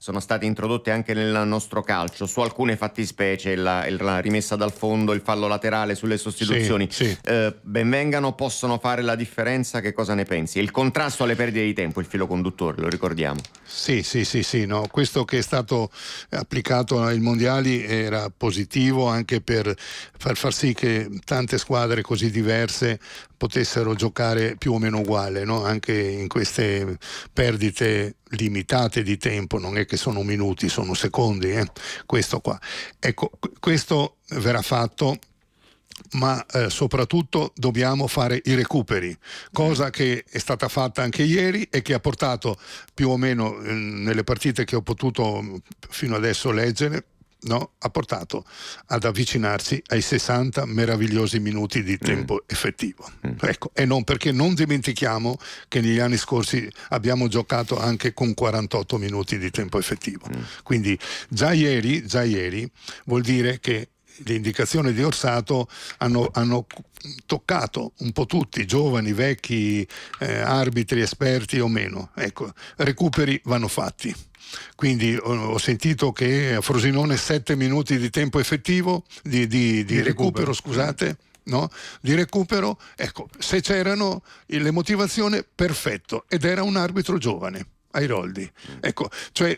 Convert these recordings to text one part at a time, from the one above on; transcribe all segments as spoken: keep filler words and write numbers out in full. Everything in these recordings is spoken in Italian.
sono state introdotte anche nel nostro calcio, su alcune fattispecie, la, la rimessa dal fondo, il fallo laterale sulle sostituzioni, sì, sì. Eh, benvengano, possono fare la differenza. Che cosa ne pensi? Il contrasto alle perdite di tempo, il filo conduttore, lo ricordiamo. Sì, sì, sì, sì, no. Questo che è stato applicato ai mondiali era positivo anche per far far sì che tante squadre così diverse potessero giocare più o meno uguale, no? Anche in queste perdite limitate di tempo, non è che sono minuti, sono secondi, eh? Questo qua. Ecco, questo verrà fatto, ma eh, soprattutto dobbiamo fare i recuperi, cosa che è stata fatta anche ieri e che ha portato più o meno eh, nelle partite che ho potuto fino adesso leggere, no? Ha portato ad avvicinarsi ai sessanta meravigliosi minuti di tempo mm. effettivo. Mm. Ecco, e non perché non dimentichiamo che negli anni scorsi abbiamo giocato anche con quarantotto minuti di tempo effettivo. Mm. Quindi già ieri, già ieri vuol dire che le indicazioni di Orsato hanno, hanno toccato un po' tutti, giovani, vecchi, eh, arbitri, esperti o meno. Ecco, recuperi vanno fatti. Quindi ho, ho sentito che a Frosinone sette minuti di tempo effettivo, di, di, di, di recupero, recupero, scusate. No? Di recupero, ecco, se c'erano le motivazioni, perfetto, ed era un arbitro giovane. Airoldi, ecco, cioè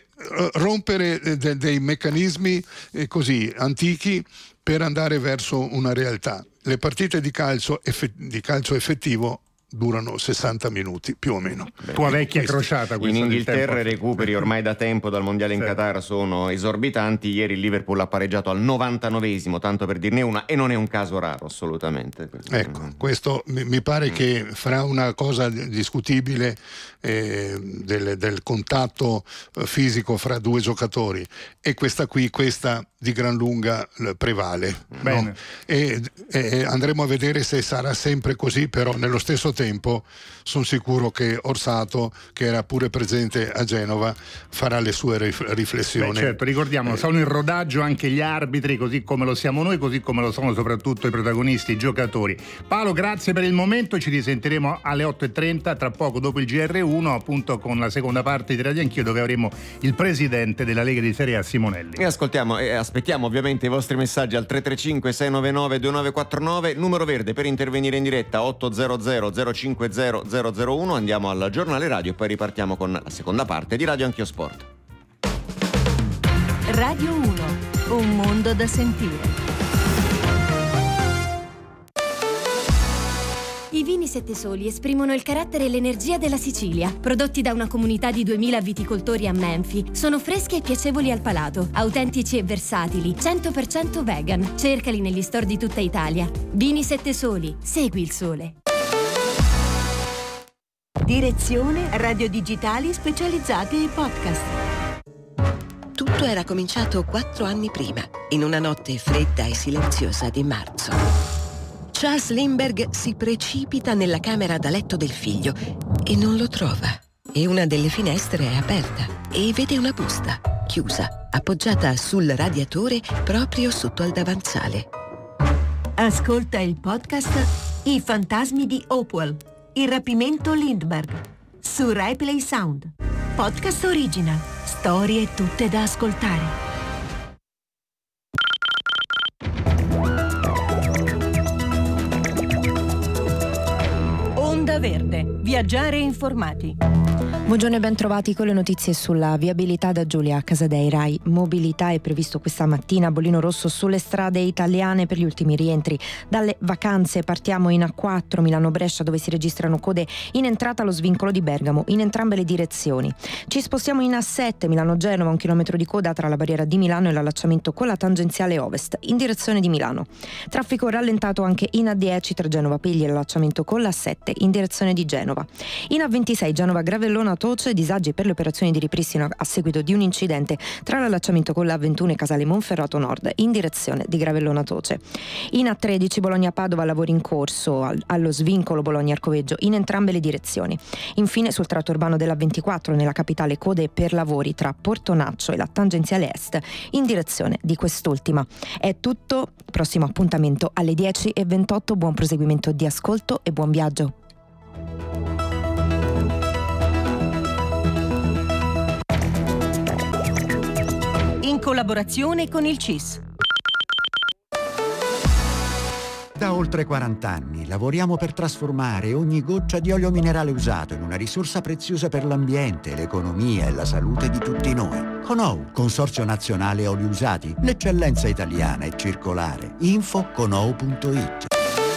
rompere de- dei meccanismi eh, così antichi per andare verso una realtà. Le partite di calcio, eff- di calcio effettivo durano sessanta minuti più o meno. Tua vecchia crociata. In Inghilterra i recuperi ormai da tempo dal mondiale in certo. Qatar sono esorbitanti. Ieri il Liverpool ha pareggiato al novantanovesimo, tanto per dirne una, e non è un caso raro assolutamente. Ecco, questo mi, mi pare mm. che fra una cosa discutibile eh, del, del contatto fisico fra due giocatori e questa qui, questa di gran lunga prevale, no? e, e andremo a vedere se sarà sempre così, però nello stesso tempo sono sicuro che Orsato, che era pure presente a Genova, farà le sue riflessioni. Beh, certo, ricordiamo, eh. sono in rodaggio anche gli arbitri, così come lo siamo noi, così come lo sono soprattutto i protagonisti, i giocatori. Paolo, grazie per il momento, ci risentiremo alle otto e trenta, tra poco dopo il G R uno, appunto con la seconda parte di Radio Anch'io, dove avremo il presidente della Lega di Serie A, Simonelli. E ascoltiamo e aspettiamo ovviamente i vostri messaggi al tre tre cinque sei nove nove due nove quattro nove, numero verde per intervenire in diretta otto zero zero zero cinque zero zero zero uno. Andiamo al giornale radio e poi ripartiamo con la seconda parte di Radio Anch'io Sport. Radio uno, un mondo da sentire. I vini Sette Soli esprimono il carattere e l'energia della Sicilia. Prodotti da una comunità di duemila viticoltori a Menfi, sono freschi e piacevoli al palato, autentici e versatili, cento per cento vegan. Cercali negli store di tutta Italia. Vini Sette Soli, segui il sole. Direzione Radio Digitali specializzati ai podcast. Tutto era cominciato quattro anni prima, in una notte fredda e silenziosa di marzo. Charles Lindbergh si precipita nella camera da letto del figlio e non lo trova. E una delle finestre è aperta e vede una busta, chiusa, appoggiata sul radiatore proprio sotto al davanzale. Ascolta il podcast I fantasmi di Hopewell, il rapimento Lindbergh, su Rai Play Sound. Podcast original, storie tutte da ascoltare. Onda Verde, viaggiare informati. Buongiorno e ben trovati con le notizie sulla viabilità da Giulia Casadei. Rai Mobilità è previsto questa mattina bollino rosso sulle strade italiane per gli ultimi rientri dalle vacanze. Partiamo in A quattro Milano-Brescia, dove si registrano code in entrata allo svincolo di Bergamo in entrambe le direzioni. Ci spostiamo in A sette Milano-Genova, un chilometro di coda tra la barriera di Milano e l'allacciamento con la tangenziale ovest in direzione di Milano. Traffico rallentato anche in A dieci tra Genova Pigli e l'allacciamento con l'A sette in direzione di Genova. In A ventisei Genova Gravellona Toce, disagi per le operazioni di ripristino a seguito di un incidente tra l'allacciamento con l'A ventuno e Casale Monferrato Nord in direzione di Gravellona Toce. In A tredici Bologna Padova, lavori in corso allo svincolo Bologna Arcoveggio in entrambe le direzioni. Infine sul tratto urbano dell'A ventiquattro nella capitale code per lavori tra Portonaccio e la tangenziale est in direzione di quest'ultima. È tutto, prossimo appuntamento alle dieci e ventotto. Buon proseguimento di ascolto e buon viaggio. collaborazione con il C I S. Da oltre quaranta anni lavoriamo per trasformare ogni goccia di olio minerale usato in una risorsa preziosa per l'ambiente, l'economia e la salute di tutti noi. Conou, Consorzio Nazionale Oli Usati, l'eccellenza italiana e circolare. Info conou punto it.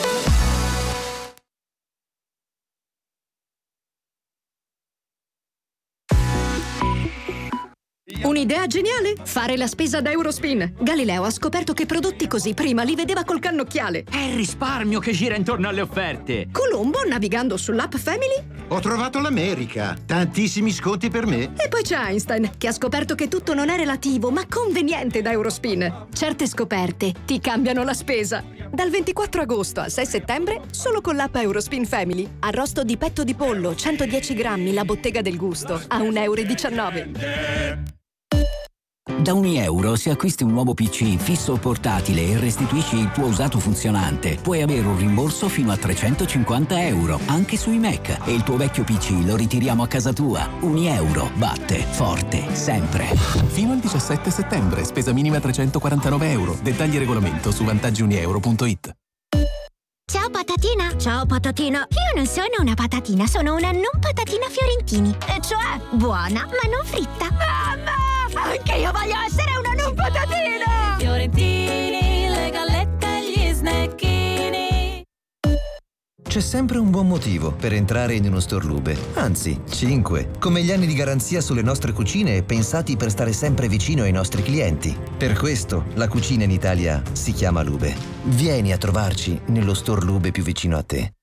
Un'idea geniale? Fare la spesa da Eurospin. Galileo ha scoperto che prodotti così prima li vedeva col cannocchiale. È il risparmio che gira intorno alle offerte. Colombo, navigando sull'app Family, ho trovato l'America. Tantissimi sconti per me. E poi c'è Einstein, che ha scoperto che tutto non è relativo, ma conveniente da Eurospin. Certe scoperte ti cambiano la spesa. Dal ventiquattro agosto al sei settembre, solo con l'app Eurospin Family. Arrosto di petto di pollo, centodieci grammi, la bottega del gusto, a un euro e diciannove. Da ogni euro, se acquisti un nuovo P C fisso o portatile e restituisci il tuo usato funzionante, puoi avere un rimborso fino a trecentocinquanta euro, anche sui Mac. E il tuo vecchio P C lo ritiriamo a casa tua. Ogni euro batte forte, sempre. Fino al diciassette settembre, spesa minima trecentoquarantanove euro. Dettagli e regolamento su vantaggi uni euro punto it. Ciao patatina! Ciao patatina! Io non sono una patatina, sono una non patatina Fiorentini. E cioè, buona, ma non fritta. Mamma! Anche io voglio essere una non patatina! Fiorentini, le gallette e gli snecchini. C'è sempre un buon motivo per entrare in uno store Lube. Anzi, cinque. Come gli anni di garanzia sulle nostre cucine pensati per stare sempre vicino ai nostri clienti. Per questo la cucina in Italia si chiama Lube. Vieni a trovarci nello store Lube più vicino a te.